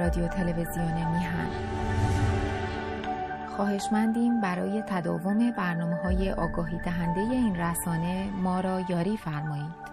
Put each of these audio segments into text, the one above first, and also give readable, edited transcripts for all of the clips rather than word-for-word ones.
رادیو تلویزیون میهن. خواهشمندیم برای تداوم برنامه‌های آگاهی دهنده این رسانه ما را یاری فرمایید.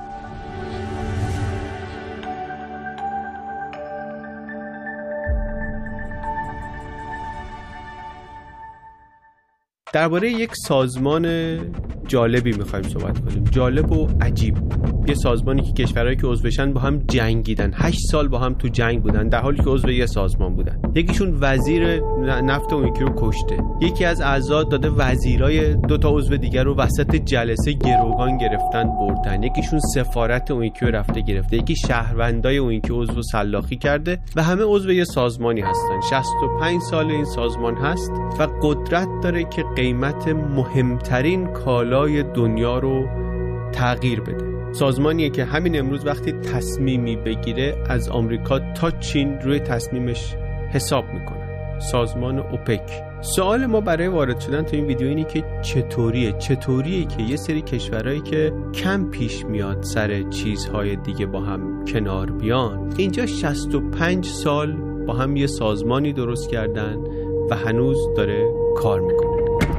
درباره یک سازمان جالبی می‌خوایم صحبت کنیم، جالب و عجیب. یه سازمانی که کشورهایی که عضوشن با هم جنگیدن، 8 سال با هم تو جنگ بودن در حالی که عضو یه سازمان بودن. یکیشون وزیر نفت اون یکی رو کشته، یکی از اعضا داده وزیرای دو تا عضو دیگر رو وسط جلسه گروگان گرفتن بردن، یکیشون سفارت اون یکی رو رفته گرفته، یکی شهروندای اون یکی عضو سلاخی کرده و همه عضو یه سازمانی هستن. 65 سال این سازمان هست و قدرت داره که قیمت مهمترین کالای دنیا رو تغییر بده. سازمانیه که همین امروز وقتی تصمیمی بگیره از آمریکا تا چین روی تصمیمش حساب میکنه. سازمان اوپک. سوال ما برای وارد شدن تو این ویدیو اینه که چطوریه که یه سری کشورهایی که کم پیش میاد سر چیزهای دیگه با هم کنار بیان، اینجا 65 سال با هم یه سازمانی درست کردن و هنوز داره کار میکنه.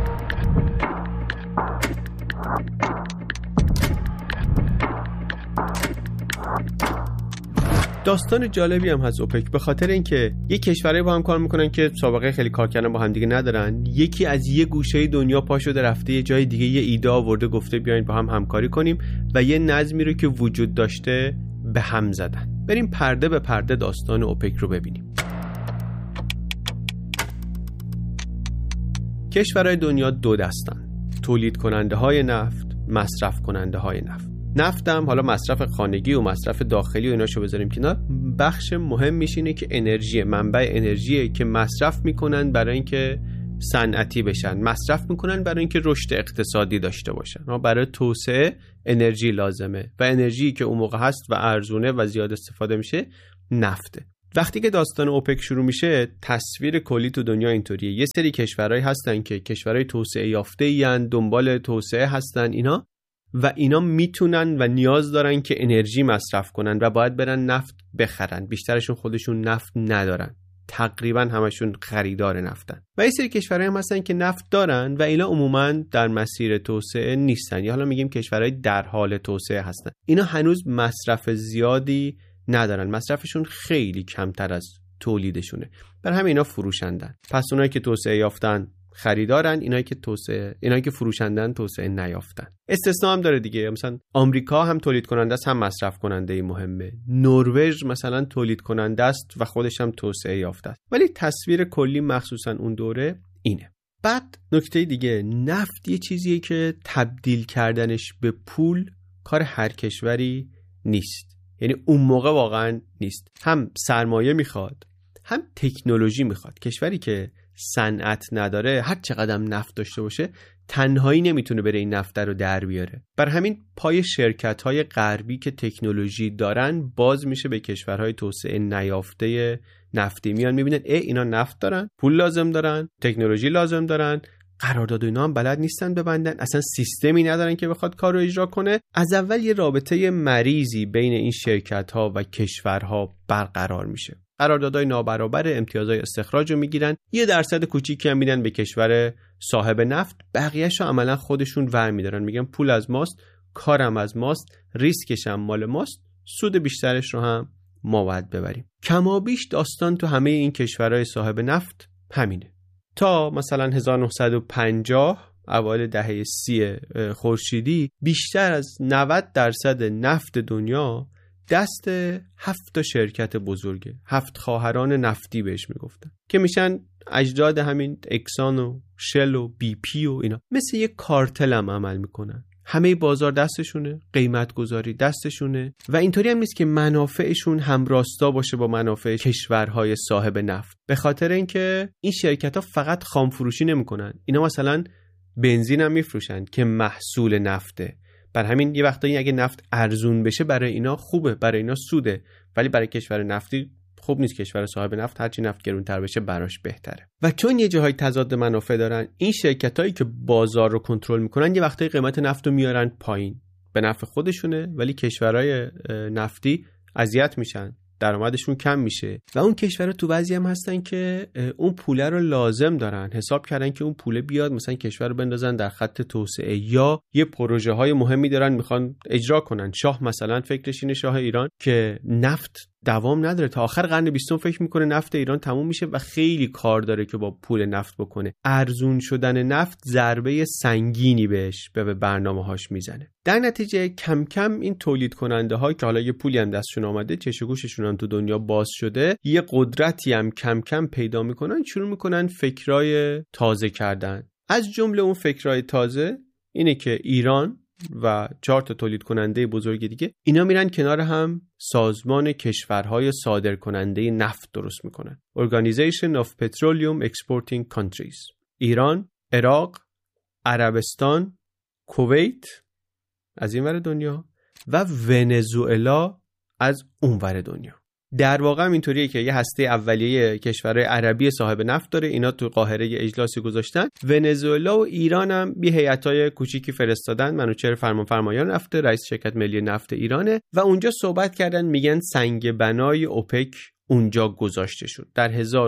داستان جالبی هم هست اوپک، به خاطر اینکه یک کشورایی با هم کار میکنن که سابقه خیلی کار کردن با هم دیگه ندارن. یکی از یه گوشه دنیا پا شده رفته یه جای دیگه، یه ایده آورده گفته بیاین با هم همکاری کنیم و یه نظمی رو که وجود داشته به هم زدن. بریم پرده به پرده داستان اوپک رو ببینیم. کشورهای دنیا دو دستن: تولید کننده های نفت، مصرف کننده های نفت. نفتم حالا مصرف خانگی و مصرف داخلی و ایناشو بذاریم کنار، بخش مهم میشینه که انرژی، منبع انرژیه که مصرف میکنن برای اینکه صنعتی بشن، مصرف میکنن برای اینکه رشد اقتصادی داشته باشن. برای توسعه انرژی لازمه و انرژی که اون موقع هست و ارزونه و زیاد استفاده میشه نفته. وقتی که داستان اوپک شروع میشه، تصویر کلی تو دنیا اینطوریه: یه سری کشورهایی هستن که کشورهای توسعه یافته‌ای ان، دنبال توسعه هستن اینا میتونن و نیاز دارن که انرژی مصرف کنن و باید برن نفت بخرن. بیشترشون خودشون نفت ندارن، تقریبا همشون خریدار نفتن. و یه سری کشورهایی هم هستن که نفت دارن و اینا عموما در مسیر توسعه نیستن، یا حالا میگیم کشورهای در حال توسعه هستن. اینا هنوز مصرف زیادی ندارن، مصرفشون خیلی کمتر از تولیدشونه، برای همین اینا فروشندن. پس اونایی که توسعه یافتن خریدارن، اینایی که فروشندن توسعه نیافتن. استثناء هم داره دیگه، مثلا آمریکا هم تولید کننده است هم مصرف کننده مهمه. نروژ مثلا تولید کننده است و خودش هم توسعه یافته است. ولی تصویر کلی مخصوصا اون دوره اینه. بعد نکته دیگه، نفت یه چیزیه که تبدیل کردنش به پول کار هر کشوری نیست. یعنی اون موقع واقعا نیست. هم سرمایه میخواد، هم تکنولوژی میخواد. کشوری که صنعت نداره، هر چقدر نفت داشته باشه، تنهایی نمیتونه بره این نفت رو در بیاره. بر همین پای شرکت‌های غربی که تکنولوژی دارن باز میشه به کشورهای توسعه نیافته نفتی. میان میبینن اینا نفت دارن، پول لازم دارن، تکنولوژی لازم دارن، قرارداد اینا هم بلد نیستن ببندن، اصلا سیستمی ندارن که بخواد کار رو اجرا کنه. از اول یه رابطه مریضی بین این شرکت‌ها و کشورها برقرار میشه. قراردادهای نابرابر، امتیازهای استخراج رو میگیرن، 1% کوچیکی هم میدن به کشور صاحب نفت، بقیه‌اش رو عملا خودشون ورمیدارن، میگن پول از ماست، کارم از ماست، ریسکش هم مال ماست، سود بیشترش رو هم ما باید ببریم. کمابیش داستان تو همه این کشورهای صاحب نفت همینه. تا مثلا 1950 اوایل دهه 30 خورشیدی بیشتر از 90% نفت دنیا دست 7 شرکت بزرگه، 7 خواهران نفتی بهش میگفتن، که میشن اجداد همین اکسان و شل و بی پی و اینا. مثل یک کارتل هم عمل میکنن، همه بازار دستشونه، قیمت گذاری دستشونه و اینطوری هم نیست که منافعشون همراستا باشه با منافع کشورهای صاحب نفت. به خاطر اینکه این شرکت‌ها فقط خام فروشی نمیکنن، اینا مثلا بنزین هم میفروشن که محصول نفته. بر همین یه وقتایی اگه نفت ارزون بشه برای اینا خوبه، برای اینا سوده، ولی برای کشور نفتی خوب نیست. کشور صاحب نفت هرچی نفت گرونتر بشه براش بهتره. و چون یه جاهای تضاد منافع دارن، این شرکتایی که بازار رو کنترل میکنن یه وقتایی قیمت نفت رو میارن پایین، به نفع خودشونه، ولی کشورهای نفتی اذیت میشن، درآمدشون کم میشه و اون کشورها تو وضعی هم هستن که اون پوله رو لازم دارن، حساب کردن که اون پوله بیاد مثلا کشور رو بندازن در خط توسعه یا یه پروژه های مهمی دارن میخوان اجرا کنن. شاه مثلا فکرش اینه، شاه ایران، که نفت دوام نداره، تا آخر قرن 20 فکر میکنه نفت ایران تموم میشه و خیلی کار داره که با پول نفت بکنه. ارزون شدن نفت ضربه سنگینی بهش به برنامه‌هاش میزنه. در نتیجه کم کم این تولید کننده ها که حالا یه پولی هم دستشون آمده، چش و گوششون هم تو دنیا باز شده، یه قدرتی هم کم کم پیدا میکنن، شروع میکنن فکرای تازه کردن. از جمله اون فکرای تازه اینه که ایران و 4 تا تولید کننده بزرگ دیگه اینا میرن کنار هم سازمان کشورهای صادر کننده نفت درست میکنن. Organization of Petroleum Exporting Countries. ایران، عراق، عربستان، کویت از این ور دنیا و ونزوئلا از اون ور دنیا. در واقع هم اینطوریه که یه هسته اولیه کشورهای عربی صاحب نفت داره، اینا تو قاهره یه اجلاسی گذاشتن. ونزوئلا و ایران هم یه هیئتای کوچیکی فرستادن. منوچهر فرمانفرمایان نفت، رئیس شرکت ملی نفت ایرانه و اونجا صحبت کردن، میگن سنگ بنای اوپک اونجا گذاشته شد در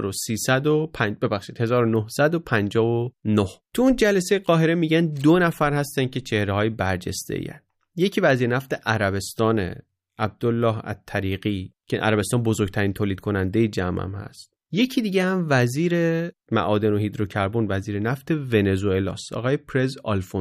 1959. تو اون جلسه قاهره میگن 2 نفر هستن که چهره‌های برجسته‌ای هستن. یکی وزیر نفت عربستانه، عبدالله الطریقی، که عربستان بزرگترین تولید کننده جمع هم هست. یکی دیگه هم وزیر معادن و هیدروکربن، وزیر نفت ونزوئلاست، آقای پرز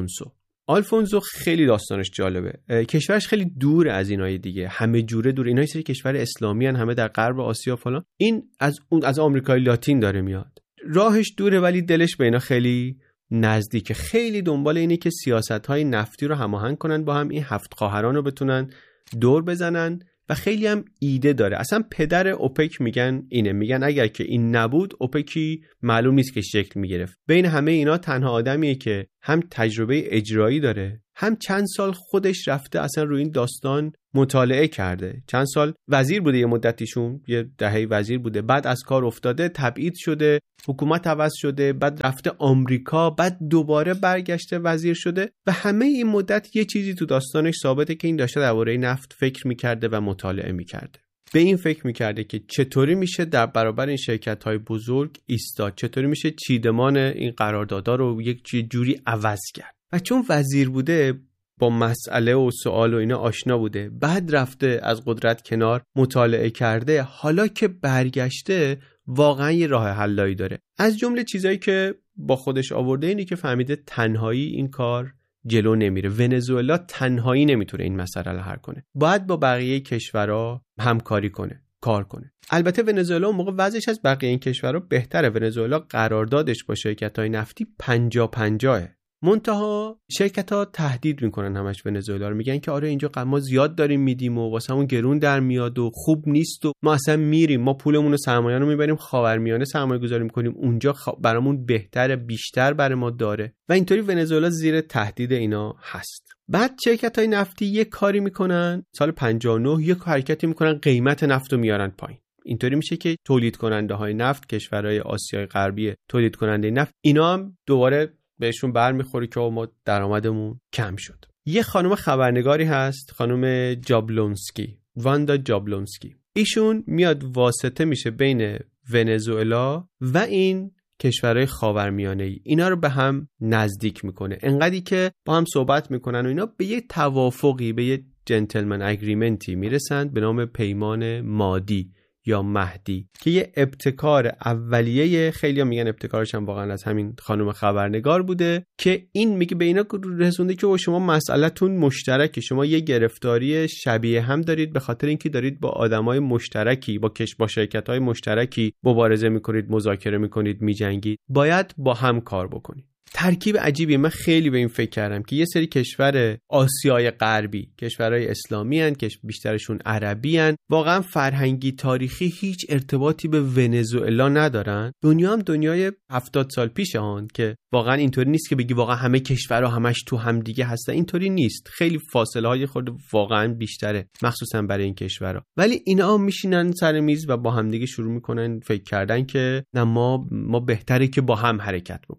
آلفونسو خیلی داستانش جالبه. کشورش خیلی دور از اینای دیگه، همه جوره دور. اینا یه سری کشور اسلامی هن، همه در غرب آسیا فلان. این از آمریکای لاتین داره میاد. راهش دوره ولی دلش به اینا خیلی نزدیکه. خیلی دنبال اینه که سیاست‌های نفتی رو هماهنگ کنن با هم، این 7 خواهران رو بتونن دور بزنن و خیلی هم ایده داره. اصلا پدر اوپک میگن اگر که این نبود اوپکی معلوم نیست که شکل میگرفت. بین همه اینا تنها آدمیه که هم تجربه اجرایی داره، هم چند سال خودش رفته اصلا روی این داستان مطالعه کرده. چند سال وزیر بوده، یه مدتیشون یه دهه وزیر بوده، بعد از کار افتاده، تبعید شده، حکومت عوض شده، بعد رفته آمریکا، بعد دوباره برگشته وزیر شده و همه این مدت یه چیزی تو داستانش ثابته که این داشته درباره نفت فکر میکرده و مطالعه میکرده. به این فکر میکرده که چطوری میشه در برابر این شرکت‌های بزرگ ایستاد، چطوری میشه چیدمان این قراردادها رو یک جوری عوض کرد. و چون وزیر بوده با مسئله و سوال و اینا آشنا بوده، بعد رفته از قدرت کنار، مطالعه کرده، حالا که برگشته واقعا یه راه حلایی داره. از جمله چیزایی که با خودش آورده اینه که فهمیده تنهایی این کار جلو نمیره. ونزوئلا تنهایی نمیتونه این مسئله رو حل کنه، باید با بقیه کشورها همکاری کنه، کار کنه. البته ونزوئلا اون موقع وضعش از بقیه این کشورها بهتره. ونزوئلا قراردادش با شرکت‌های نفتی 50-50. منتها شرکت‌ها تهدید میکنن همش ونزوئلا رو، میگن که آره اینجا ما زیاد داریم میدیم و واسمون گرون در میاد و خوب نیست و ما اصلا میریم، ما پولمون و سرمایه رو میبریم خاورمیانه سرمایه گذاری میکنیم، اونجا برامون بهتره، بیشتر برای ما داره و اینطوری ونزوئلا زیر تهدید اینا هست. بعد شرکت‌های نفتی یک کاری میکنن، سال 59 یک حرکتی میکنن، قیمت نفت رو میارن پایین. اینطوری میشه که تولید کننده های نفت، کشورهای آسیای غربی تولید کننده نفت، اینا هم دوباره بهشون برمیخوره که ما درآمدمون کم شد. یه خانم خبرنگاری هست، خانم جابلونسکی، واندا جابلونسکی. ایشون میاد واسطه میشه بین ونزوئلا و این کشورهای خاورمیانه‌ای، اینا رو به هم نزدیک میکنه. انقدری که با هم صحبت میکنن و اینا به یه توافقی، به یه جنتلمن اگریمنتی میرسند به نام پیمان مادی یا مهدی که یه ابتکار اولیه، خیلی‌ها میگن ابتکارش هم واقعا از همین خانم خبرنگار بوده، که این میگه به اینا رسونده که شما مسئله‌تون مشترکه، شما یه گرفتاری شبیه هم دارید به خاطر اینکه دارید با آدمای مشترکی، با شرکت‌های مشترکی مبارزه میکنید، مذاکره میکنید، میجنگید، باید با هم کار بکنید. ترکیب عجیبی. من خیلی به این فکر کردم که یه سری کشور آسیای غربی، کشورهای اسلامی هن که بیشترشون عربی هن، واقعا فرهنگی تاریخی هیچ ارتباطی به ونزوئلا ندارن. دنیا هم دنیای 70 سال پیشه هن که واقعا اینطوری نیست که بگی واقعا همه کشورها همش تو هم دیگه هستن، اینطوری نیست. خیلی فاصله های خود واقعا بیشتره، مخصوصا برای این کشورها. ولی اینا میشینن سر میز و با هم دیگه شروع میکنن فکر کردن که نه، ما بهتره که با هم حرکت بکنیم.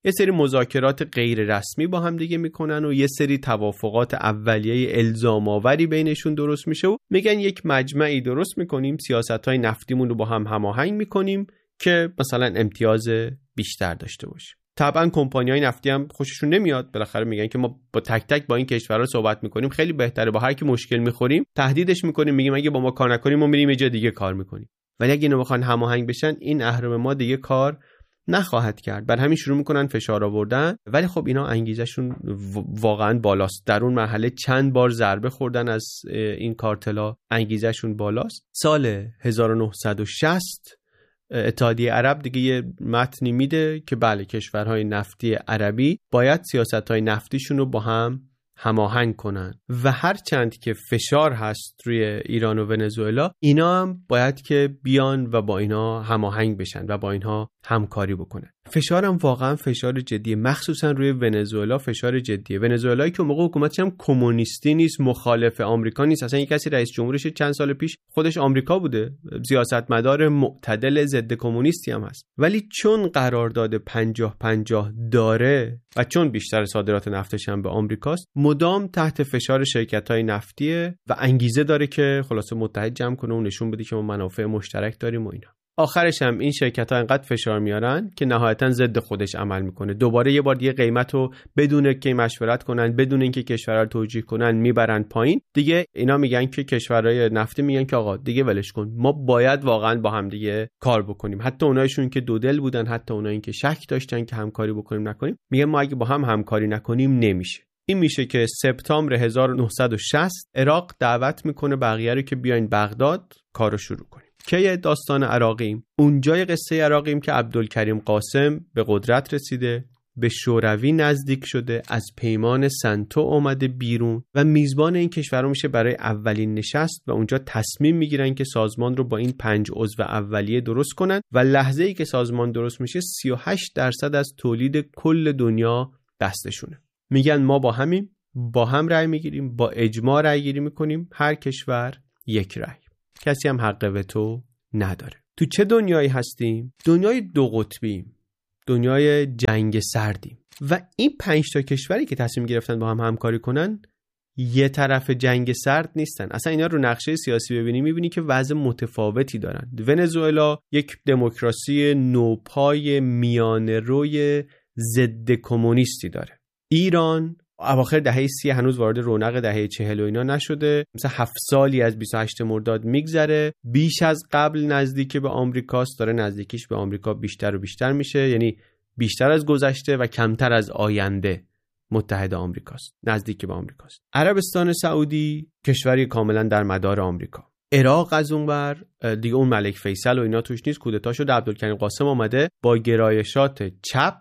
یه سری مذاکرات غیر رسمی با هم دیگه میکنن و یه سری توافقات اولیه الزام آوری بینشون درست میشه و میگن یک مجمعی درست میکنیم، سیاست‌های نفتیمون رو با هم هماهنگ میکنیم که مثلا امتیاز بیشتر داشته باشیم. طبعا کمپانی‌های نفتی هم خوششون نمیاد، بالاخره میگن که ما با تک تک با این کشورها صحبت میکنیم، خیلی بهتره با هر کی مشکل میخوریم تهدیدش میکنیم، میگیم اگه با ما کار نکنیم ما میریم یه جای دیگه کار میکنیم. ولی اگه اینا بخوان هماهنگ بشن این اهرم ما دیگه کار نخواهد کرد. بر همین شروع میکنن فشار آوردن. ولی خب اینا انگیزشون واقعا بالاست. در اون مرحله چند بار ضربه خوردن از این کارتلا، انگیزشون بالاست. سال 1960 اتحادیه عرب دیگه یه متنی میده که بله کشورهای نفتی عربی باید سیاستهای نفتیشون رو با هم هماهنگ کنن و هر چند که فشار هست روی ایران و ونزوئلا، اینا هم باید که بیان و با اینا هماهنگ بشن و با اینها همکاری بکنن. فشار هم واقعا فشار جدیه، مخصوصا روی ونزوئلا فشار جدیه. ونزوئلایی که موقع حکومتش هم کمونیستی نیست، مخالف آمریکا نیست، اصلا یک کسی رئیس جمهورش چند سال پیش خودش آمریکا بوده، سیاستمدار معتدل ضد کمونیستی هم هست. ولی چون قرارداد 50-50 داره و چون بیشتر صادرات نفتش هم به آمریکاست، مدام تحت فشار شرکت‌های نفتیه و انگیزه داره که خلاصه متحد جمع کنه و نشون بده که ما منافع مشترک داریم و اینا. آخرش هم این شرکت‌ها انقدر فشار میارن که نهایتاً ضد خودش عمل میکنه. دوباره یه بار دیگه قیمتو بدون که مشورت کنن، بدون اینکه کشورها رو توجیه کنن میبرن پایین. دیگه اینا میگن که کشورهای نفتی میگن که آقا دیگه ولش کن، ما باید واقعاً با هم دیگه کار بکنیم. حتی اونایشون که دو دل بودن، حتی اونایی که شک داشتن که همکاری بکنیم نکنیم، میگن ما اگه با هم همکاری نکنیم نمیشه. این میشه که سپتامبر 1960 عراق دعوت میکنه بقیه رو که بیاین بغداد کارو شروع کنیم. که داستان عراقیم، اونجای قصه عراقیم که عبدالکریم قاسم به قدرت رسیده، به شوروی نزدیک شده، از پیمان سنتو اومده بیرون و میزبان این کشور میشه برای اولین نشست و اونجا تصمیم میگیرن که سازمان رو با این 5 عضو اولیه درست کنن و لحظه ای که سازمان درست میشه 38% از تولید کل دنیا دستشونه. میگن ما با هم رأی میگیریم، با اجماع رأی گیری میکنیم، هر کشور یک رأی، کسی هم حق وتو نداره. تو چه دنیایی هستیم؟ دنیای دو قطبیم، دنیای جنگ سردیم و این 5 تا کشوری که تصمیم گرفتن با هم همکاری کنن یه طرف جنگ سرد نیستن. اصلا اینا رو نقشه سیاسی ببینی میبینی که وضع متفاوتی دارن. ونزوئلا یک دموکراسی نوپای میانه روی ضد کمونیستی داره. ایران اواخر دهه 30 هنوز وارد رونق دهه 40 و اینا نشده، مثلا 7 سالی از 28 مرداد میگذره، بیش از قبل نزدیک به آمریکاست، داره نزدیکیش به آمریکا بیشتر و بیشتر میشه، یعنی بیشتر از گذشته و کمتر از آینده متحد آمریکاست، نزدیک به آمریکاست. عربستان سعودی کشوری کاملا در مدار آمریکا. عراق از اونور دیگه اون ملک فیصل و اینا توش نیست، کودتا شده، عبدالکریم قاسم اومده با گرایشات چپ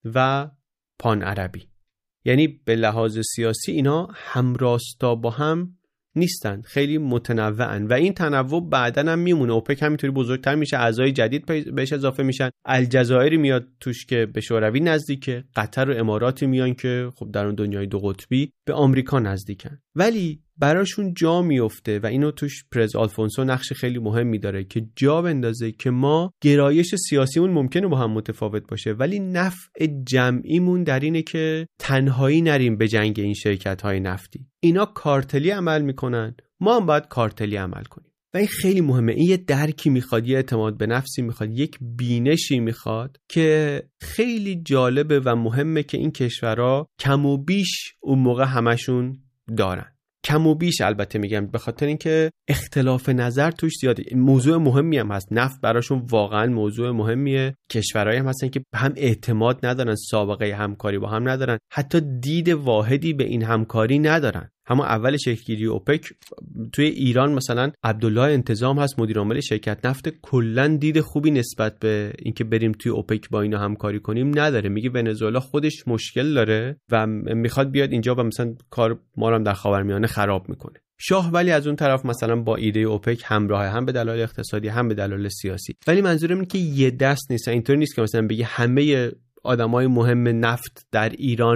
و پان عربی، یعنی به لحاظ سیاسی اینا همراستا با هم نیستن، خیلی متنوعن و این تنوع بعدن هم میمونه. اوپک همینطوری بزرگتر میشه، اعضای جدید بهش اضافه میشن، الجزایری میاد توش که به شوروی نزدیکه، قطر و اماراتی میان که خب در اون دنیای دو قطبی به آمریکا نزدیکن، ولی براشون جا میفته و اینو توش پرز آلفونسو نقش خیلی مهمی داره که جا بندازه که ما گرایش سیاسیمون ممکنه با هم متفاوت باشه ولی نفع جمعیمون در اینه که تنهایی نریم به جنگ این شرکت‌های نفتی. اینا کارتلی عمل میکنن، ما هم باید کارتلی عمل کنیم و این خیلی مهمه. این یه درکی میخواد، یه اعتماد به نفسی میخواد، یک بینشی میخواد که خیلی جالبه و مهمه که این کشورها کم و بیش اون موقع همشون دارن. کم و بیش البته میگم به خاطر اینکه اختلاف نظر توش زیاده. موضوع مهمی هم هست، نفت براشون واقعا موضوع مهمیه. کشورهایی هم هستن که هم اعتماد ندارن، سابقه همکاری با هم ندارن، حتی دید واحدی به این همکاری ندارن. همون اول شکل‌گیری اوپک توی ایران مثلا عبدالله انتظام هست مدیر عامل شرکت نفت، کلا دید خوبی نسبت به اینکه بریم توی اوپک با اینا همکاری کنیم نداره. میگه ونزوئلا خودش مشکل داره و میخواد بیاد اینجا و مثلا کار ما رو هم در خاورمیانه خراب میکنه. شاه ولی از اون طرف مثلا با ایده اوپک همراه، هم به دلایل اقتصادی هم به دلایل سیاسی. ولی منظورم اینه که یه دست نیست، اینطوری نیست که مثلا بگه همه آدمای مهم نفت در ایران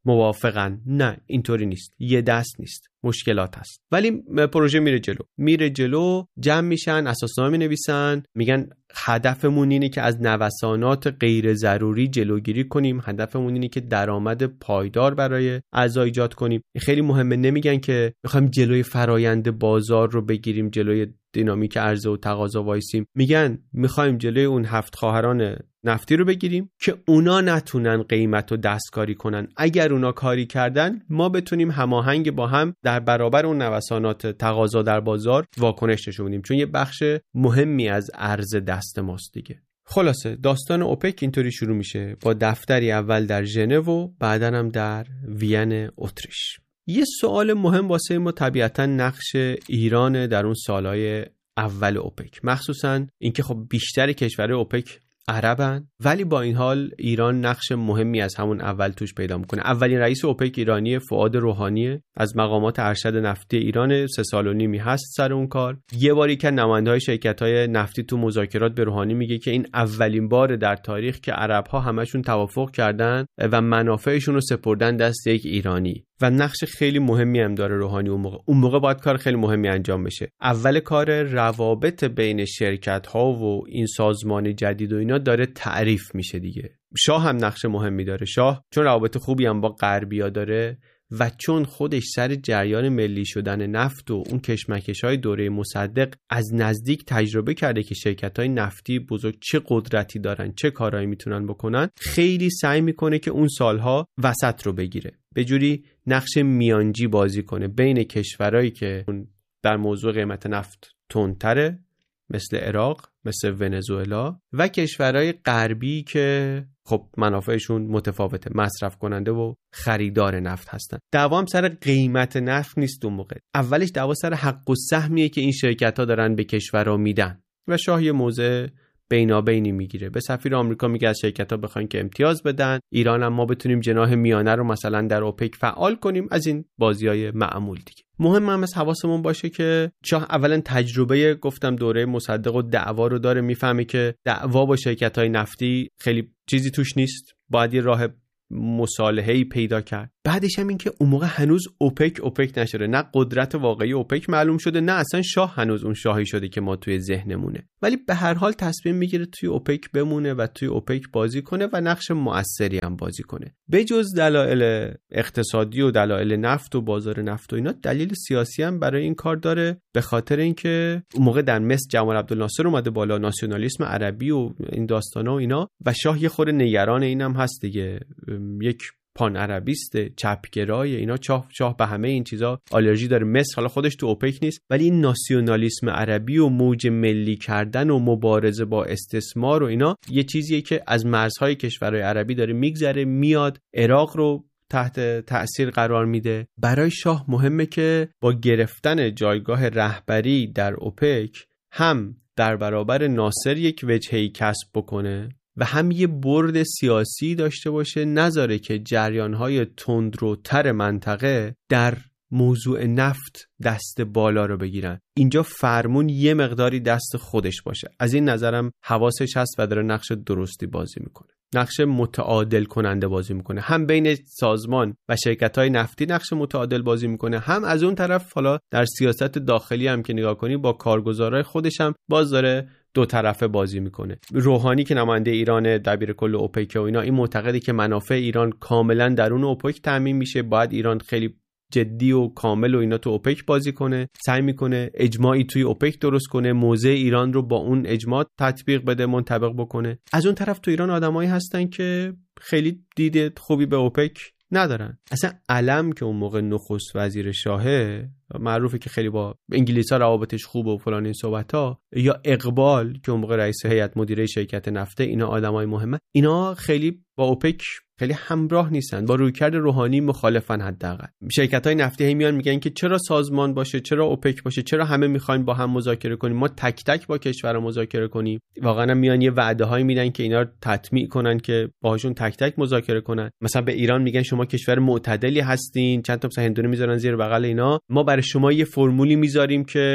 موافقن. نه اینطوری نیست، یه دست نیست، مشکلات هست، ولی پروژه میره جلو، جمع میشن، اساسنامه مینویسن، میگن هدفمون اینه که از نوسانات غیر ضروری جلوگیری کنیم، هدفمون اینه که درآمد پایدار برای اعضا ایجاد کنیم. خیلی مهمه، نمیگن که میخوایم جلوی فرایند بازار رو بگیریم، جلوی دینامیک عرضه و تقاضا وایسیم، میگن میخوایم جلوی اون 7 خواهران نفتی رو بگیریم که اونا نتونن قیمت رو دستکاری کنن. اگر اونا کاری کردن ما بتونیم هماهنگ با هم در برابر اون نوسانات تقاضا در بازار واکنش نشون بدیم، چون یه بخش مهمی از عرضه دست ماست دیگه. خلاصه داستان اوپک اینطوری شروع میشه با دفتری اول در ژنو و بعداً هم در وین اتریش. یه سوال مهم واسه ما طبیعتاً نقش ایران در اون سالهای اول اوپک، مخصوصاً اینکه خب بیشتر کشورهای اوپک عربن، ولی با این حال ایران نقش مهمی از همون اول توش پیدا میکنه. اولین رئیس اوپک ایرانی فؤاد روحانیه، از مقامات ارشد نفتی ایران، 3 سال و نیمی هست سر اون کار. یه باری که نماینده‌های شرکت‌های نفتی تو مذاکرات به روحانی میگه که این اولین بار در تاریخ که عرب‌ها همشون توافق کردن و منافعشون رو سپردن دست یک ایرانی، و نقش خیلی مهمی هم داره روحانی. اون موقع باید کار خیلی مهمی انجام بشه. اول کار روابط بین شرکت‌ها و این سازمان جدید و اینا داره تعریف میشه دیگه. شاه هم نقش مهمی داره. شاه چون روابط خوبی هم با غربی‌ها داره و چون خودش سر جریان ملی شدن نفت و اون کشمکش‌های دوره مصدق از نزدیک تجربه کرده که شرکت‌های نفتی بزرگ چه قدرتی دارن، چه کارهایی میتونن بکنن، خیلی سعی میکنه که اون سالها وسط رو بگیره، به جوری نقش میانجی بازی کنه بین کشورهایی که در موضوع قیمت نفت تندتره مثل عراق، مثل ونزوئلا، و کشورهای غربی که خب منافعشون متفاوته، مصرف کننده و خریدار نفت هستن. دعوا هم سر قیمت نفت نیست اون موقع، اولش دعوا سر حق و سهمیه که این شرکت‌ها دارن به کشورها میدن و شاه یه موضع بینابینی میگیره. به سفیر آمریکا میگه از شرکت‌ها بخواین که امتیاز بدن، ایران هم ما بتونیم جناح میانه رو مثلا در اوپک فعال کنیم، از این بازیای معمول دیگه. مهم هم از حواسمون باشه که شاه اولا تجربه گفتم دوره مصدق و دعوا رو داره، میفهمه که دعوا با شرکت‌های نفتی خیلی چیزی توش نیست، باید یه راه مصالحه‌ای پیدا کرد. بعدش هم این که اون موقع هنوز اوپک نشده، نه قدرت واقعی اوپک معلوم شده، نه اصلا شاه هنوز اون شاهی شده که ما توی ذهنمونه، ولی به هر حال تصمیم میگیره توی اوپک بمونه و توی اوپک بازی کنه و نقش مؤثری هم بازی کنه. به جز دلایل اقتصادی و دلایل نفت و بازار نفت و اینا، دلیل سیاسی هم برای این کار داره، به خاطر اینکه اون موقع در مصر جمال عبدالناصر اومده بالا، ناسیونالیسم عربی و این داستانا و اینا، و شاه یه خورده نگران اینم هست دیگه، یک پان عربیست چپگرای اینا، شاه به همه این چیزا آلرژی داره. مصر حالا خودش تو اوپک نیست، ولی این ناسیونالیسم عربی و موج ملی کردن و مبارزه با استثمار و اینا یه چیزیه که از مرزهای کشورهای عربی داره میگذره، میاد عراق رو تحت تأثیر قرار میده. برای شاه مهمه که با گرفتن جایگاه رهبری در اوپک هم در برابر ناصر یک وجهه‌ای کسب بکنه و هم یه برد سیاسی داشته باشه، نذاره که جریان‌های تندروتر منطقه در موضوع نفت دست بالا رو بگیرن. اینجا فرمون یه مقداری دست خودش باشه. از این نظرم حواسش هست و داره نقش درستی بازی میکنه، نقش متعادل کننده بازی میکنه، هم بین سازمان و شرکت‌های نفتی نقش متعادل بازی میکنه، هم از اون طرف حالا در سیاست داخلی هم که نگاه کنی با کارگزارای خودش هم باز داره دو طرفه بازی میکنه. روحانی که نماینده ایران دبیر کل اوپک و اینا، این معتقده که منافع ایران کاملا درون اوپک تامین میشه، باید ایران خیلی جدی و کامل و اینا تو اوپک بازی کنه، سعی میکنه اجماعی توی اوپک درست کنه، موضع ایران رو با اون اجماع تطبیق بده، منطبق بکنه. از اون طرف تو ایران آدمایی هستن که خیلی دید خوبی به اوپک ندارن. اصلا علم که اون موقع نخست وزیر شاهه، معروفه که خیلی با انگلیس‌ها روابطش خوبه و فلان این صحبت‌ها، یا اقبال که اون موقع رئیس هیئت مدیره شرکت نفته، اینا آدمای مهمه، اینا خیلی با اوپک خیلی همراه نیستن، با رویکرد روحانی مخالفن. حداقل شرکت‌های نفتی هی میان میگن که چرا سازمان باشه، چرا اوپک باشه، چرا همه میخواین با هم مذاکره کنیم، ما تک تک با کشورها مذاکره کنیم. واقعا میان یه وعده‌هایی میدن که اینا تطمیع کنن که باهاشون تک تک مذاکره کنن. مثلا به ایران میگن شما کشور معتدلی هستین، چند تا مثلا هندونه میذارن زیر بغل اینا، ما برای شما یه فرمولی میذاریم که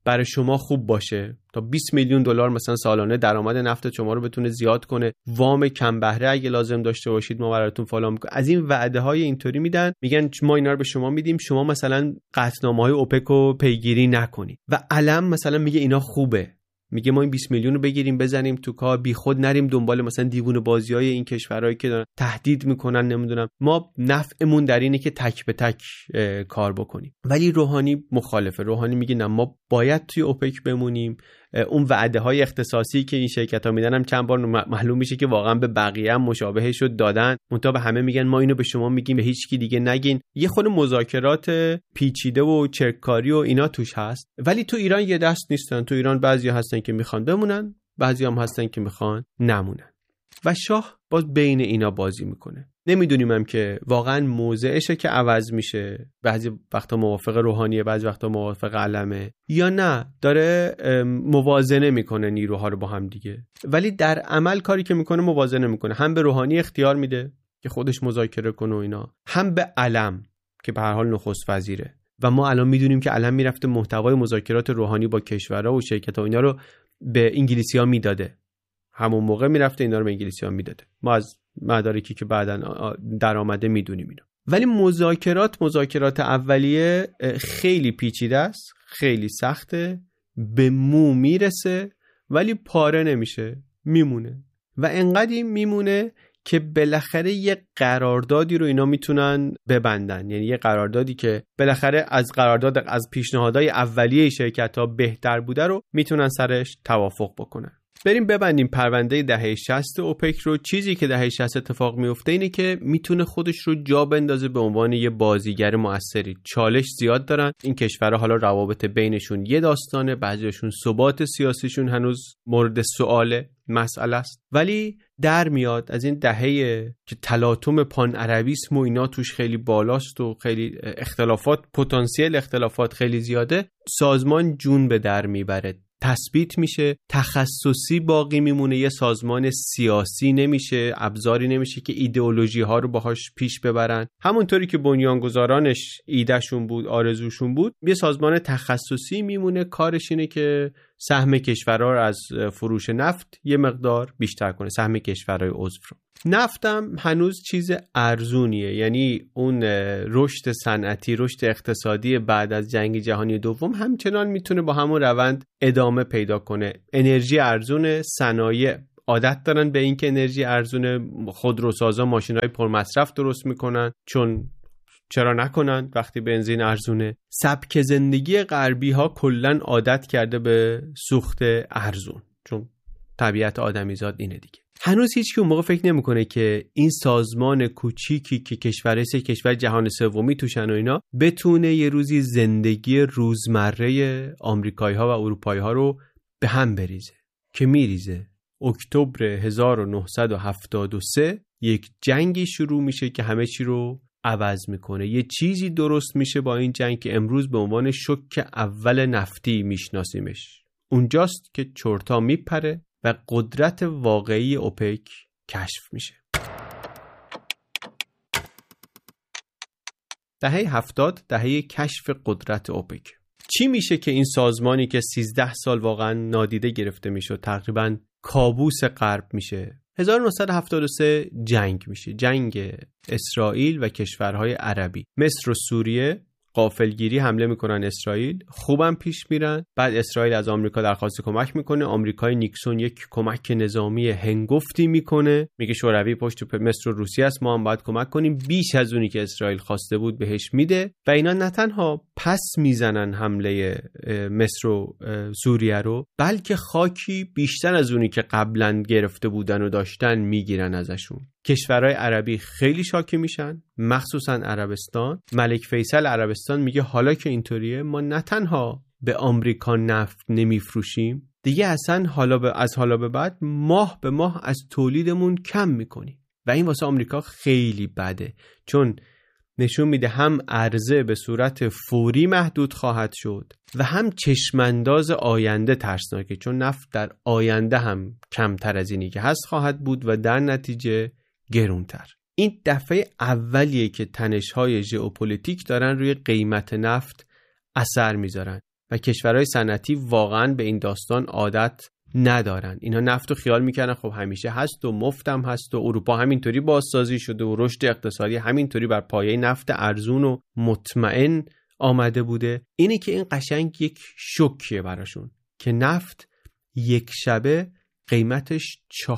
برای شما خوب باشه، تا 20 میلیون دلار مثلا سالانه درآمد نفت شما رو بتونه زیاد کنه، وام کم بهره اگه لازم داشته باشید ما براتون فلان میکنیم. از این وعده های اینطوری میدن، میگن ما اینا رو به شما میدیم، شما مثلا قطعنامه‌های اوپک رو پیگیری نکنید. و علم مثلا میگه اینا خوبه، میگه ما این 20 میلیون رو بگیریم بزنیم تو کار، بی خود نریم دنبال مثلا دیوونه بازیای این کشورهایی که دارن تهدید میکنن، نمیدونم، ما نفعمون در اینه که تک به تک کار بکنیم. ولی روحانی مخالفه. روحانی میگه نه، ما باید توی اوپک بمونیم. اون وعده های اختصاصی که این شرکت ها میدن هم چند بار معلوم میشه که واقعا به بقیه هم مشابهش رو دادن، منتها به همه میگن ما اینو به شما میگیم، به هیچ کی دیگه نگین. یه خود مذاکرات پیچیده و چرککاری و اینا توش هست. ولی تو ایران یه دست نیستن. تو ایران بعضیا هستن که میخوان بمونن، بعضیا هم هستن که میخوان نمونن. و شاه باز بین اینا بازی میکنه. نمیدونیم هم که واقعا موضعشه که عوض میشه، بعضی وقتا موافق روحانیه، بعضی وقتا موافق علمه، یا نه داره موازنه میکنه نیروها رو با هم دیگه. ولی در عمل کاری که میکنه موازنه میکنه، هم به روحانی اختیار میده که خودش مذاکره کنه و اینا، هم به علم که به هر حال نخست وزیره. و ما الان میدونیم که علم میرفته محتوای مذاکرات روحانی با کشورها و شرکت‌ها اینا رو به انگلیسی‌ها میداده، همون موقع میرفته اینا رو به انگلیسی‌ها میداده. ما از مدارکی که بعداً در آمده میدونیم اینا. ولی مذاکرات اولیه خیلی پیچیده است، خیلی سخته، به مو میرسه ولی پاره نمیشه، میمونه. و انقدر میمونه که بالاخره یه قراردادی رو اینا میتونن ببندن. یعنی یه قراردادی که بالاخره از پیشنهادهای اولیه شرکت‌ها بهتر بوده رو میتونن سرش توافق بکنن. بریم ببندیم پرونده دهه 60 اوپک رو. چیزی که دهه 60 اتفاق میفته اینه که میتونه خودش رو جا بندازه به عنوان یه بازیگر موثری. چالش زیاد دارن این کشورها، حالا روابط بینشون یه داستانه، بعضیشون ثبات سیاسیشون هنوز مورد سؤال مسئله است، ولی در میاد از این دهه که تلاطم پان عربیسم و اینا توش خیلی بالاست و خیلی پتانسیل اختلافات خیلی زیاده، سازمان جون به در میبره، تثبیت میشه، تخصصی باقی میمونه، یه سازمان سیاسی نمیشه، ابزاری نمیشه که ایدئولوژی ها رو باهاش پیش ببرن. همونطوری که بنیانگذارانش ایدهشون بود، آرزوشون بود، یه سازمان تخصصی میمونه، کارش اینه که سهم کشورها رو از فروش نفت یه مقدار بیشتر کنه، سهم کشورهای عضو رو. نفتم هنوز چیز ارزونیه، یعنی اون رشد صنعتی، رشد اقتصادی بعد از جنگ جهانی دوم همچنان میتونه با همون روند ادامه پیدا کنه. انرژی ارزونه، صنایع عادت دارن به این که انرژی ارزونه، خودروسازا ماشین‌های پرمصرف درست میکنن، چون چرا نکنن وقتی بنزین ارزونه. سبک زندگی غربی ها کلن عادت کرده به سوخت ارزون، چون طبیعت آدمیزاد اینه دیگه. هنوز هیچ کی اون موقع فکر نمیکنه که این سازمان کوچیکی که کشور جهان سومی توشن و اینا بتونه یه روزی زندگی روزمره آمریکایی ها و اروپایی ها رو به هم بریزه، که میریزه. اکتبر 1973 یک جنگی شروع میشه که همه چی رو عوض میکنه. یه چیزی درست میشه با این جنگ که امروز به عنوان شوک اول نفتی میشناسیمش. اونجاست که چرتا میپره و قدرت واقعی اوپک کشف میشه. دهه 70 دهه کشف قدرت اوپک. چی میشه که این سازمانی که 13 سال واقعا نادیده گرفته میشه، تقریبا کابوس غرب میشه؟ 1973 جنگ میشه، جنگ اسرائیل و کشورهای عربی. مصر و سوریه غافلگیری حمله میکنن اسرائیل، خوبم پیش میرن. بعد اسرائیل از آمریکا درخواست کمک میکنه، آمریکای نیکسون یک کمک نظامی هنگفتی میکنه، میگه شوروی پشت مصر و روسیه است، ما هم باید کمک کنیم، بیش از اونی که اسرائیل خواسته بود بهش میده. و اینا نه تنها پس میزنن حمله مصر و سوریه رو، بلکه خاکی بیشتر از اونی که قبلا گرفته بودن و داشتن میگیرن ازشون. کشورهای عربی خیلی شاکی میشن، مخصوصا عربستان. ملک فیصل عربستان میگه حالا که اینطوریه ما نه تنها به آمریکا نفت نمیفروشیم، دیگه اصلا از حالا به بعد ماه به ماه از تولیدمون کم میکنیم. و این واسه آمریکا خیلی بده، چون نشون میده هم عرضه به صورت فوری محدود خواهد شد و هم چشمانداز آینده ترسناکه، چون نفت در آینده هم کمتر از اینی که هست خواهد بود و در نتیجه گرونتر. این دفعه اولیه که تنش‌های ژئوپلیتیک دارن روی قیمت نفت اثر میذارن و کشورهای صنعتی واقعا به این داستان عادت ندارن. اینا نفت رو خیال میکنن خب همیشه هست و مفتم هست و اروپا همینطوری بازسازی شده و رشد اقتصادی همینطوری بر پایه نفت ارزون و مطمئن آمده بوده. اینه که این قشنگ یک شوکیه براشون که نفت یک شبه قیمتش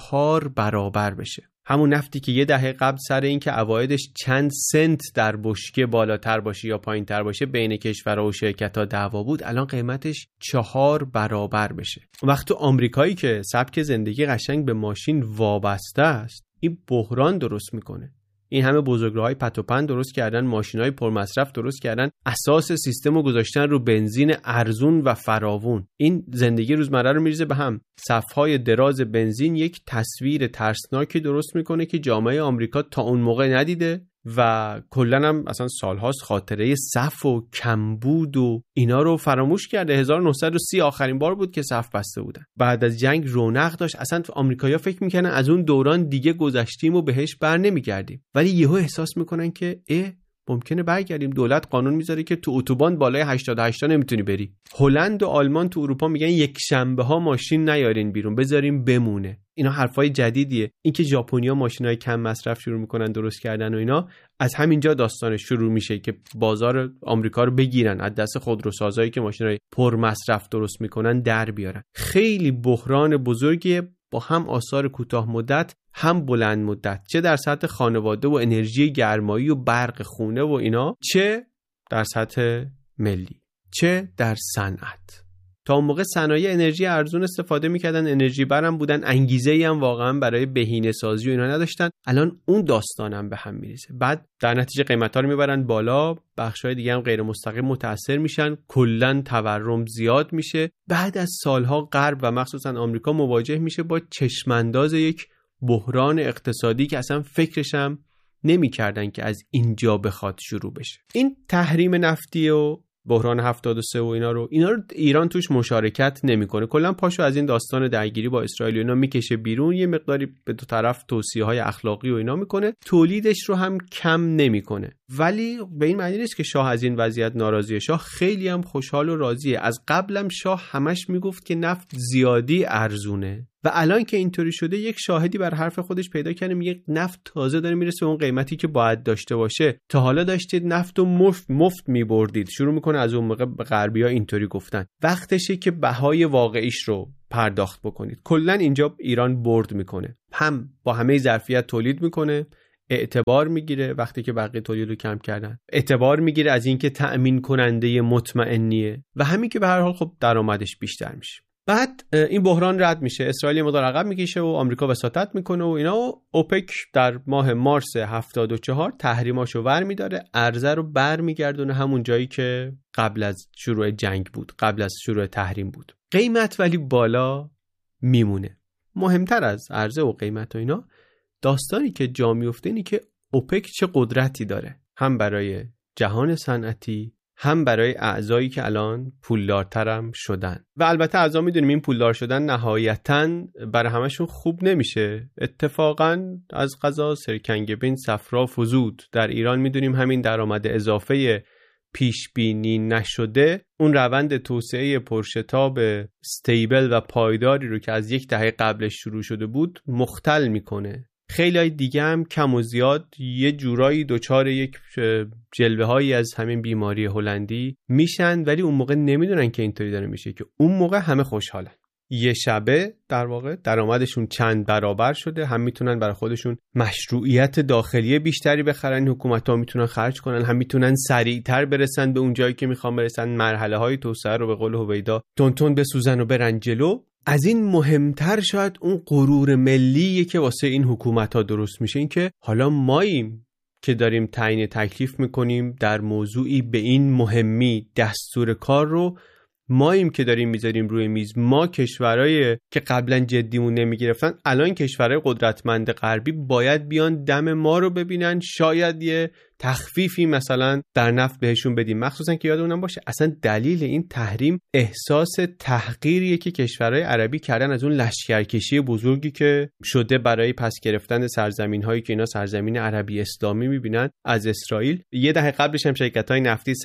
4 برابر بشه. همون نفتی که یه دهه قبل سر این که عوایدش چند سنت در بشکه بالاتر باشه یا پایین تر باشه بین کشورها و شرکت‌ها دعوا بود، الان قیمتش 4 برابر بشه. وقت تو آمریکایی که سبک زندگی قشنگ به ماشین وابسته است، این بحران درست میکنه. این همه بزرگراهای پت و پن درست کردن، ماشینای پرمصرف درست کردن، اساس سیستمو گذاشتن رو بنزین ارزون و فراوون. این زندگی روزمره رو میریزه به هم. صف‌های دراز بنزین یک تصویر ترسناکی درست میکنه که جامعه آمریکا تا اون موقع ندیده و کلا هم اصلا سالهاست خاطره صف و کمبود و اینا رو فراموش کرده. 1930 آخرین بار بود که صف بسته بودن. بعد از جنگ رونق داشت. اصلا آمریکایی‌ها فکر میکنن از اون دوران دیگه گذشتیم و بهش بر نمیگردیم، ولی یهو احساس میکنن که ممکنه برگردیم. دولت قانون میذاره که تو اتوبان بالای 88 نمیتونی بری. هلند و آلمان تو اروپا میگن یک شنبه ها ماشین نیارین بیرون، بذاریم بمونه. اینا حرفای جدیدیه. اینکه ژاپنیا ماشینای کم مصرف شروع میکنن درست کردن و اینا، از همینجا داستانش شروع میشه که بازار آمریکا رو بگیرن، از دست خودروسازایی که ماشینای پر مصرف درست میکنن در بیارن. خیلی بحران بزرگیه با هم آثار کوتاه مدت هم بلند مدت، چه در سطح خانواده و انرژی گرمایی و برق خونه و اینا، چه در سطح ملی، چه در صنعت. تا اون موقع صنایع انرژی ارزون استفاده میکردن، انرژی برم بودن، انگیزه‌ای هم واقعا برای بهینه سازی و اینا نداشتن. الان اون داستانم به هم میریزه. بعد در نتیجه قیمتا رو میبرن بالا، بخشای دیگه هم غیر مستقیم متاثر میشن، کلا تورم زیاد میشه. بعد از سالها غرب و مخصوصا آمریکا مواجه میشه با چشمانداز یک بحران اقتصادی که اصلا فکرش هم نمی‌کردن که از اینجا بخواد شروع بشه. این تحریم نفتی و بحران 73 و اینا رو ایران توش مشارکت نمیکنه. کلا پاشو از این داستان درگیری با اسرائیل و اینا میکشه بیرون، یه مقداری به دو طرف توصیه‌های اخلاقی و اینا میکنه، تولیدش رو هم کم نمیکنه. ولی به این معنی نیست که شاه از این وضعیت ناراضیه. شاه خیلی هم خوشحال و راضیه. از قبلم شاه همش میگفت که نفت زیادی ارزونه و الان که اینطوری شده یک شاهدی بر حرف خودش پیدا کنه، میگه نفت تازه داره میرسه اون قیمتی که باید داشته باشه. تا حالا داشتید نفت رو مفت میبردید. شروع میکنه از اون موقع به غربی‌ها اینطوری گفتن. وقتشه که بهای واقعیش رو پرداخت بکنید. کلا اینجا ایران برد میکنه، هم با همه ظرفیت تولید میکنه، اعتبار میگیره وقتی که بقیه تولید رو کم کردن، اعتبار میگیره از اینکه تأمین کننده مطمئنیه و همین که به هر حال خب درآمدش بیشتر میشه. بعد این بحران رد میشه، اسرائیل مقدار عقب میکشه و آمریکا وساطت میکنه و اینا، و اوپک در ماه مارس 74 تحریماشو برمی‌داره، عرضه رو برمیگردونه همون جایی که قبل از شروع جنگ بود، قبل از شروع تحریم بود. قیمت ولی بالا میمونه. مهمتر از عرضه و قیمت و اینا، داستانی که جا میفته اینه که اوپک چه قدرتی داره، هم برای جهان صنعتی، هم برای اعضایی که الان پولدارترم شدن. و البته اعضا میدونیم این پولدار شدن نهایتاً برای همشون خوب نمیشه. اتفاقاً از قضا سرکنگ بین صفرا فزود. در ایران میدونیم همین درآمد اضافه پیش بینی نشده اون روند توسعه پرشتاب استیبل و پایداری رو که از یک دهه قبلش شروع شده بود مختل میکنه. خیلی های دیگه هم کم و زیاد یه جورایی دوچار یک جلوه هایی از همین بیماری هلندی میشن، ولی اون موقع نمیدونن که اینطوری داره میشه، که اون موقع همه خوشحالن. یه شبه در واقع درآمدشون چند برابر شده، هم میتونن برای خودشون مشروعیت داخلی بیشتری بخرن، حکومت‌ها میتونن خرج کنن، هم میتونن سریعتر برسن به اون جایی که میخوان برسن، مرحله های توسعه رو به قول هویدا تون بسوزن و برن جلو. از این مهمتر شاید اون غرور ملیه که واسه این حکومت‌ها درست میشه، این که حالا ماییم که داریم تعیین تکلیف میکنیم در موضوعی به این مهمی، دستور کار رو ماییم که داریم میذاریم روی میز. ما کشورهای که قبلا جدیمون نمیگرفتن، الان کشورهای قدرتمند غربی باید بیان دم ما رو ببینن، شاید یه تخفیفی مثلا در نفت بهشون بدیم. مخصوصا که یادمون باشه اصلا دلیل این تحریم احساس تحقیریه که کشورهای عربی کردن از اون لشکرکشی بزرگی که شده برای پس گرفتن سرزمین‌هایی که اینا سرزمین عربی اسلامی میبینن از اسرائیل. یه دهه قبلش هم شرکت‌های نفتی سر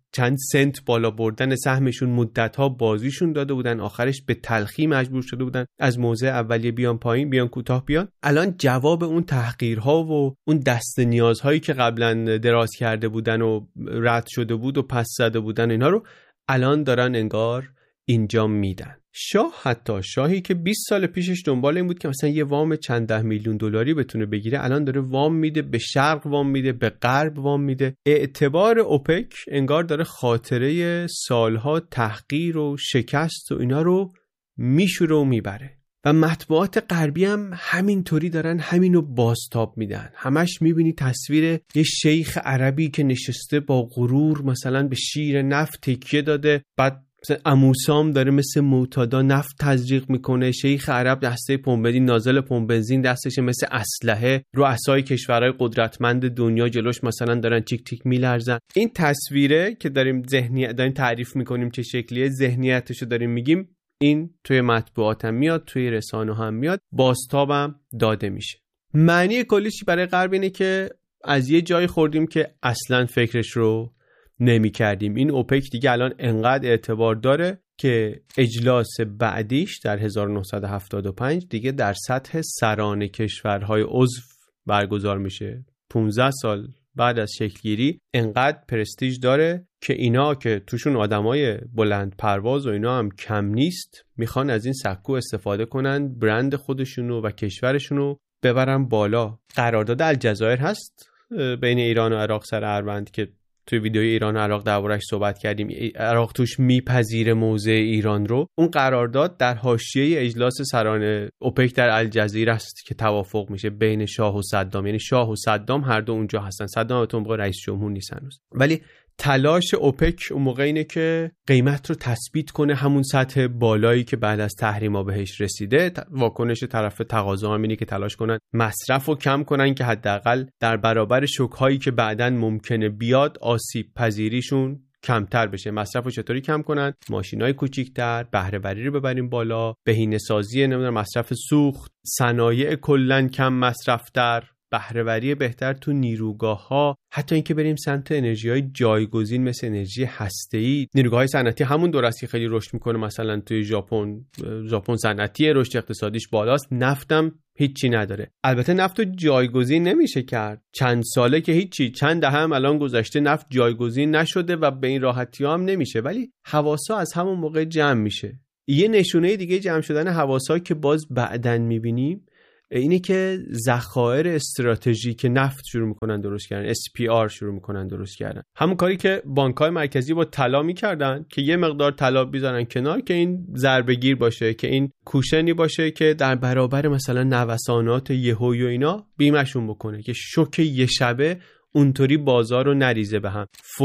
چند سنت بالا بردن سهمشون مدت‌ها بازیشون داده بودن، آخرش به تلخی مجبور شده بودن از موضع اولیه بیان پایین، بیان کوتاه بیان. الان جواب اون تحقیرها و اون دست نیازهایی که قبلا دراز کرده بودن و رد شده بود و پس زده بودن اینا رو الان دارن انگار اینجا میدن. حتی شاهی که 20 سال پیشش دنبال این بود که مثلا یه وام چند ده میلیون دلاری بتونه بگیره، الان داره وام میده، به شرق وام میده، به غرب وام میده. اعتبار اوپک انگار داره خاطره سالها تحقیر و شکست و اینا رو میشوره و میبره. و مطبوعات غربی هم همینطوری دارن همینو بازتاب میدن. همش میبینی تصویر یه شیخ عربی که نشسته با غرور مثلا به شیر نفت تکیه داده، بعد اموسام داره مثل معتادا نفت تزریق میکنه، شیخ عرب دسته پمپ بنزین، نازل پمپ بنزین دستش مثل اسلحه، رؤسای کشورهای قدرتمند دنیا جلوش مثلا دارن تیک تیک میلرزن. این تصویره که داریم تعریف میکنیم چه شکلیه، ذهنیتشو داریم میگیم، این توی مطبوعات هم میاد، توی رسانه هم میاد، بازتابم داده میشه. معنی کلیش برای غرب اینه که از یه جایی خوردیم که اصلا فکرش رو نمی کردیم. این اوپک دیگه الان انقدر اعتبار داره که اجلاس بعدیش در 1975 دیگه در سطح سران کشورهای عضو برگزار میشه. 15 سال بعد از شکلگیری انقدر پرستیژ داره که اینا که توشون آدمای بلند پرواز و اینا هم کم نیست، میخوان از این سکو استفاده کنن، برند خودشونو و کشورشونو ببرن بالا. قرارداد الجزایر هست بین ایران و عراق سر اروند که توی ویدیوی ایران و عراق دربارش صحبت کردیم. عراق توش میپذیره موضع ایران رو. اون قرارداد در حاشیه اجلاس سران اوپک در الجزیره است که توافق میشه بین شاه و صدام. یعنی شاه و صدام هر دو اونجا هستن. صدام اون موقع رئیس جمهور نیست هنوز، ولی تلاش اوپک اون موقع اینه که قیمت رو تثبیت کنه همون سطح بالایی که بعد از تحریما بهش رسیده. واکنش طرف تقاضا هم اینه که تلاش کنن مصرف رو کم کنن که حداقل در برابر شوک‌هایی که بعداً ممکنه بیاد آسیب پذیریشون کمتر بشه. مصرف رو چطوری کم کنن؟ ماشینای کوچیک‌تر، بهره وری رو ببریم بالا، بهینه‌سازی مصرف سوخت، صنایع کلاً کم مصرف‌تر، بهره وری بهتر تو نیروگاه‌ها، حتی اینکه بریم سمت انرژی‌های جایگزین مثل انرژی هسته‌ای. نیروگاه‌های صنعتی همون دور است که خیلی رشد می‌کنه. مثلا توی ژاپن صنعتی رشد اقتصادیش بالاست، نفتم هیچی نداره. البته نفت رو جایگزین نمیشه کرد. چند ساله که هیچی، چند دهه هم الان گذشته نفت جایگزین نشده و به این راحتی‌ها هم نمیشه، ولی حواسا از همون موقع جمع میشه. یه نشونه دیگه جمع شدن حواسا که باز بعداً می‌بینیم اینه که ذخایر استراتژیک نفت شروع میکنن درست کردن، SPR شروع میکنن درست کردن. همون کاری که بانک‌های مرکزی با طلا میکردن که یه مقدار طلا بذارن کنار که این ضربه‌گیر باشه، که این کوشنی باشه که در برابر مثلا نوسانات یهویی و اینا بیمشون بکنه، که شوک یه شبه اونطوری بازار رو نریزه به هم.